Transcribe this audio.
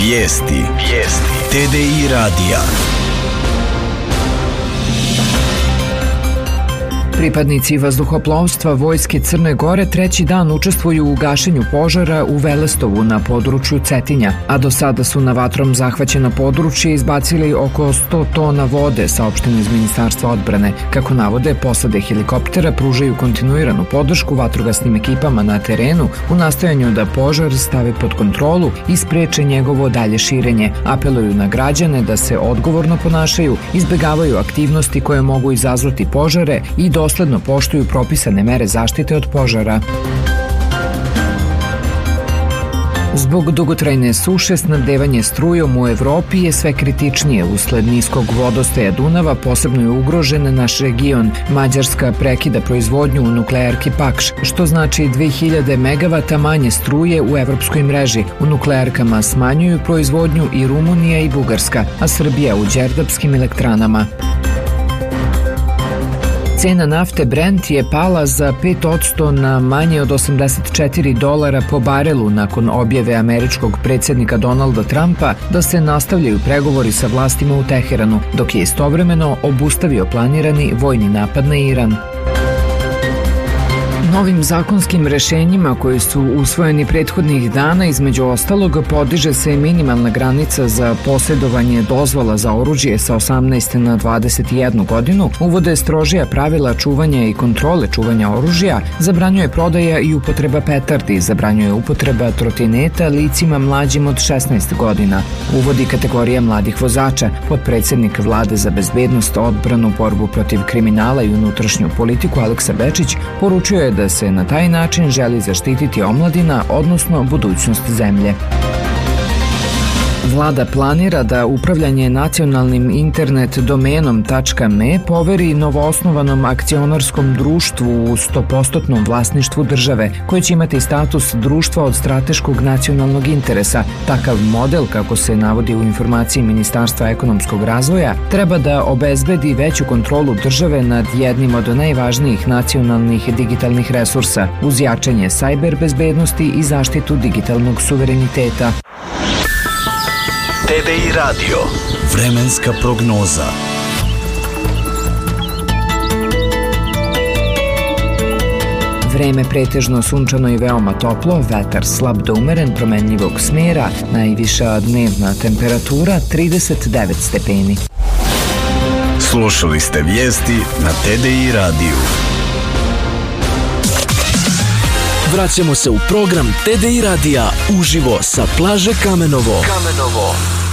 Vijesti. TDI radija. Pripadnici vazduhoplovstva Vojske Crne Gore treći dan učestvuju u gašenju požara u Velestovu na području Cetinja, a do sada su na vatrom zahvaćeno područje izbacili oko 100 tona vode, saopšteno iz Ministarstva odbrane. Kako navode, posade helikoptera pružaju kontinuiranu podršku vatrogasnim ekipama na terenu u nastojanju da požar stave pod kontrolu i spreče njegovo dalje širenje. Apeluju na građane da se odgovorno ponašaju, izbegavaju aktivnosti koje mogu izazvati požare i dosledno poštuju propisane mere zaštite od požara. Zbog dugotrajne suše, snabdevanje strujom u Evropi je sve kritičnije. Usled niskog vodostaja Dunava posebno je ugrožen naš region. Mađarska prekida proizvodnju u nuklearki Pakš, što znači 2000 megavata manje struje u evropskoj mreži. U nuklearkama smanjuju proizvodnju i Rumunija i Bugarska, a Srbija u đerdapskim elektranama. Cena nafte Brent je pala za 5% na manje od $84 po barelu nakon objave američkog predsjednika Donalda Trumpa da se nastavljaju pregovori sa vlastima u Teheranu, dok je istovremeno obustavio planirani vojni napad na Iran. Novim zakonskim rešenjima koji su usvojeni prethodnih dana, između ostalog, podiže se minimalna granica za posjedovanje dozvola za oružje sa 18 na 21 godinu, uvode strožija pravila čuvanja i kontrole čuvanja oružja, zabranjuje prodaja i upotreba petardi, zabranjuje upotreba trotineta licima mlađim od 16 godina, uvodi kategorija mladih vozača. Potpredsjednik Vlade za bezbednost, odbranu, borbu protiv kriminala i unutrašnju politiku Aleksa Bečić poručio je da se na taj način želi zaštititi omladina, odnosno budućnost zemlje. Vlada planira da upravljanje nacionalnim internet domenom .me poveri novoosnovanom akcionarskom društvu u 100% vlasništvu države, koje će imati status društva od strateškog nacionalnog interesa. Takav model, kako se navodi u informaciji Ministarstva ekonomskog razvoja, treba da obezbedi veću kontrolu države nad jednim od najvažnijih nacionalnih digitalnih resursa, uz jačanje sajber bezbednosti i zaštitu digitalnog suvereniteta. TDI radio. Vremenska prognoza. Vreme pretežno sunčano i veoma toplo, vetar slab do umeren, promenljivog smjera, najviša dnevna temperatura 39 stepeni. Slušali ste vijesti na TDI radiju. Vraćamo se u program TDI radija uživo sa plaže Kamenovo.